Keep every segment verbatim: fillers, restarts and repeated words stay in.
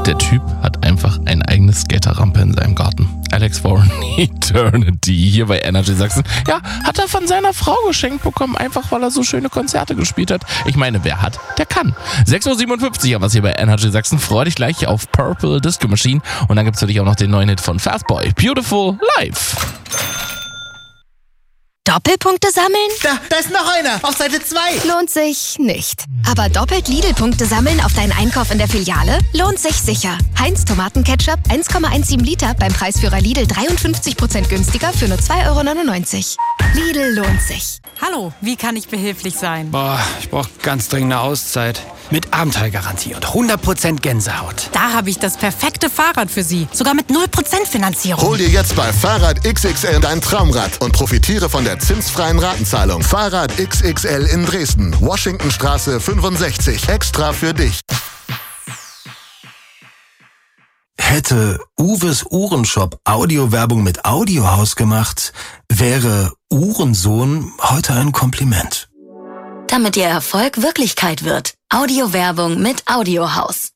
Der Typ hat einfach eine eigene Skaterrampe in seinem Garten. Alex Warren Eternity hier bei Energy Sachsen. Ja, hat er von seiner Frau geschenkt bekommen, einfach weil er so schöne Konzerte gespielt hat. Ich meine, wer hat, der kann. sechs Uhr siebenundfünfzig haben wir es hier bei Energy Sachsen. Freu dich gleich auf Purple Disco Machine. Und dann gibt es natürlich auch noch den neuen Hit von Fastboy. Beautiful Life. Doppelpunkte sammeln? Da, da ist noch einer. Auf Seite zwei. Lohnt sich nicht. Aber doppelt Lidl-Punkte sammeln auf deinen Einkauf in der Filiale? Lohnt sich sicher. Heinz Tomatenketchup eins Komma siebzehn Liter beim Preisführer Lidl dreiundfünfzig Prozent günstiger für nur zwei Euro neunundneunzig. Lidl lohnt sich. Hallo, wie kann ich behilflich sein? Boah, ich brauche ganz dringend eine Auszeit. Mit Abenteuergarantie und hundert Prozent Gänsehaut. Da habe ich das perfekte Fahrrad für Sie. Sogar mit null Prozent Finanzierung. Hol dir jetzt bei Fahrrad X X L dein Traumrad und profitiere von der zinsfreien Ratenzahlung. Fahrrad X X L in Dresden. Washingtonstraße fünfundsechzig. Extra für dich. Hätte Uwes Uhrenshop Audiowerbung mit Audiohaus gemacht, wäre Uhrensohn heute ein Kompliment. Damit Ihr Erfolg Wirklichkeit wird. Audiowerbung mit Audiohaus.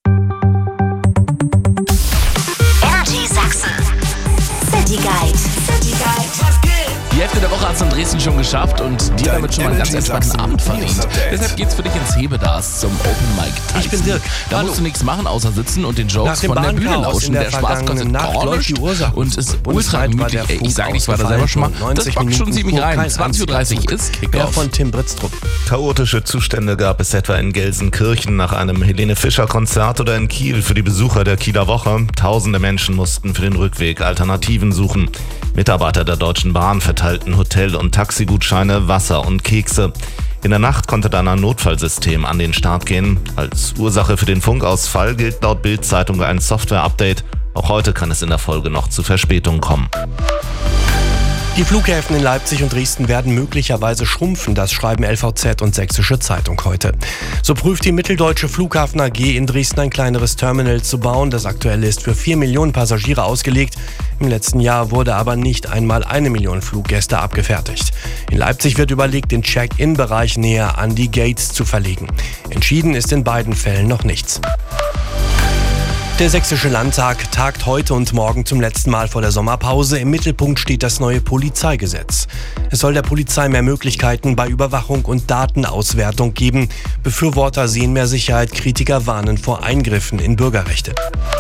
Energy Sachsen. City Guide. City Guide. Die Hälfte der Woche hat es in Dresden schon geschafft und dir damit schon mal einen ganz entspannten Abend verdient. Deshalb geht's für dich ins Hebedas zum Open Mic Tyson. Ich bin Dirk. Da Hallo. musst du nichts machen, außer sitzen und den Jokes Nach dem von der Bühne Bahnchaos lauschen. in der Der Spaß kostet vergangenen Nacht gar läuft nichts die Ursache. und ist ultra Bundesweit war gemütlich. der Ey, ich sage, ich war da Funk selber schon mal. Das neunzig bockt schon Minuten ziemlich vor rein. kein zwanzig Uhr dreißig ist Der Kickoff. von Tim Britztrup. Chaotische Zustände gab es etwa in Gelsenkirchen nach einem Helene-Fischer-Konzert oder in Kiel für die Besucher der Kieler Woche. Tausende Menschen mussten für den Rückweg Alternativen suchen. Mitarbeiter der Deutschen Bahn verteilten Hotel- und Taxigutscheine, Wasser und Kekse. In der Nacht konnte dann ein Notfallsystem an den Start gehen. Als Ursache für den Funkausfall gilt laut Bild-Zeitung ein Software-Update. Auch heute kann es in der Folge noch zu Verspätungen kommen. Die Flughäfen in Leipzig und Dresden werden möglicherweise schrumpfen, das schreiben L V Z und Sächsische Zeitung heute. So prüft die Mitteldeutsche Flughafen A G in Dresden ein kleineres Terminal zu bauen. Das aktuelle ist für vier Millionen Passagiere ausgelegt. Im letzten Jahr wurde aber nicht einmal eine Million Fluggäste abgefertigt. In Leipzig wird überlegt, den Check-in-Bereich näher an die Gates zu verlegen. Entschieden ist in beiden Fällen noch nichts. Der Sächsische Landtag tagt heute und morgen zum letzten Mal vor der Sommerpause. Im Mittelpunkt steht das neue Polizeigesetz. Es soll der Polizei mehr Möglichkeiten bei Überwachung und Datenauswertung geben. Befürworter sehen mehr Sicherheit, Kritiker warnen vor Eingriffen in Bürgerrechte.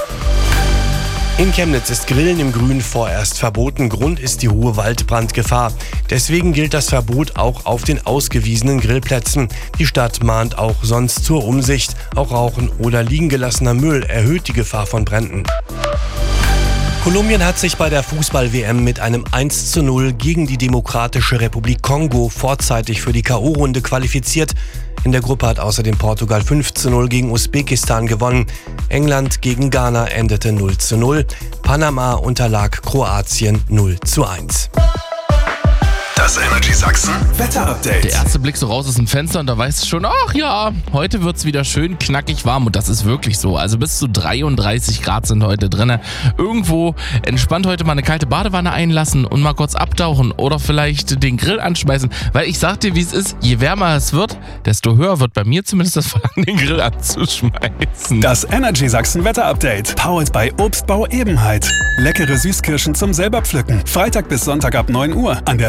In Chemnitz ist Grillen im Grün vorerst verboten. Grund ist die hohe Waldbrandgefahr. Deswegen gilt das Verbot auch auf den ausgewiesenen Grillplätzen. Die Stadt mahnt auch sonst zur Umsicht. Auch Rauchen oder liegen gelassener Müll erhöht die Gefahr von Bränden. Kolumbien hat sich bei der Fußball-W M mit einem eins zu null gegen die Demokratische Republik Kongo vorzeitig für die K O-Runde qualifiziert. In der Gruppe hat außerdem Portugal fünf zu null gegen Usbekistan gewonnen. England gegen Ghana endete null zu null. Panama unterlag Kroatien null zu eins. Das Energy Sachsen Wetter-Update. Der erste Blick so raus aus dem Fenster und da weißt du schon, ach ja, heute wird's wieder schön knackig warm und das ist wirklich so. Also bis zu dreiunddreißig Grad sind heute drin. Irgendwo entspannt heute mal eine kalte Badewanne einlassen und mal kurz abtauchen oder vielleicht den Grill anschmeißen. Weil ich sag dir, wie es ist, je wärmer es wird, desto höher wird bei mir zumindest das Verlangen, den Grill anzuschmeißen. Das Energy Sachsen Wetter-Update. Powered by Obstbau Ebenheit. Leckere Süßkirschen zum selber pflücken. Freitag bis Sonntag ab neun Uhr an der